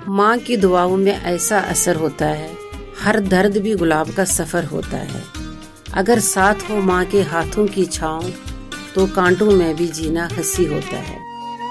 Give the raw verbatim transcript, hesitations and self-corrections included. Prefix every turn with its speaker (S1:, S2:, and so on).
S1: माँ की दुआओं में ऐसा असर होता है, हर दर्द भी गुलाब का सफर होता है। अगर साथ हो माँ के हाथों की छाँव, तो कांटों में भी जीना हंसी होता है।